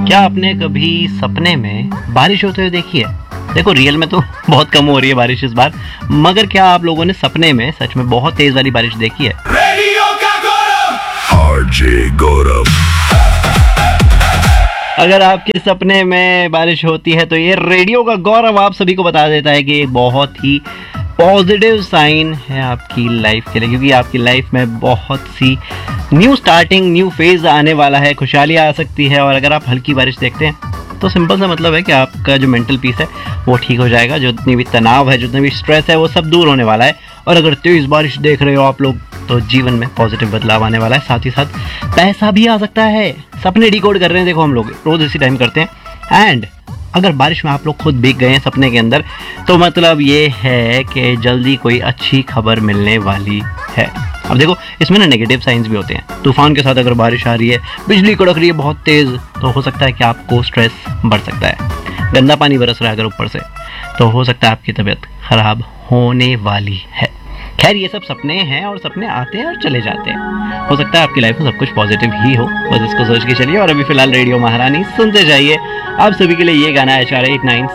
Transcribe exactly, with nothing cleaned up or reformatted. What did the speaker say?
क्या आपने कभी सपने में बारिश होते हुए देखी है? देखो रियल में तो बहुत कम हो रही है बारिश इस बार, मगर क्या आप लोगों ने सपने में सच में बहुत तेज वाली बारिश देखी है? रेडियो का गौरव आरजे गौरव। अगर आपके सपने में बारिश होती है तो ये रेडियो का गौरव आप सभी को बता देता है कि एक बहुत ही पॉजिटिव साइन है आपकी लाइफ के लिए, क्योंकि आपकी लाइफ में बहुत सी न्यू स्टार्टिंग, न्यू फेज आने वाला है, खुशहाली आ सकती है। और अगर आप हल्की बारिश देखते हैं तो सिंपल सा मतलब है कि आपका जो मेंटल पीस है वो ठीक हो जाएगा, जो जितनी भी तनाव है, जितनी भी स्ट्रेस है, वो सब दूर होने वाला है। और अगर तेज बारिश देख रहे हो आप लोग तो जीवन में पॉजिटिव बदलाव आने वाला है, साथ ही साथ पैसा भी आ सकता है। सपने डिकोड कर रहे हैं, देखो हम लोग रोज इसी टाइम करते हैं। एंड अगर बारिश में आप लोग खुद भीग गए हैं सपने के अंदर तो मतलब ये है कि जल्दी कोई अच्छी खबर मिलने वाली है। अब देखो इसमें ना नेगेटिव साइंस भी होते हैं। तूफान के साथ अगर बारिश आ रही है, बिजली कड़क रही है बहुत तेज, तो हो सकता है कि आपको स्ट्रेस बढ़ सकता है। गंदा पानी बरस रहा है अगर ऊपर से तो हो सकता है आपकी तबीयत खराब होने वाली है। खैर ये सब सपने हैं और सपने आते हैं और चले जाते हैं। हो सकता है आपकी लाइफ में सब कुछ पॉजिटिव ही हो, बस इसको सोच के चलिए। और अभी फिलहाल रेडियो महारानी सुनते जाइए। आप सभी के लिए ये गाना है एच आर एट नाइन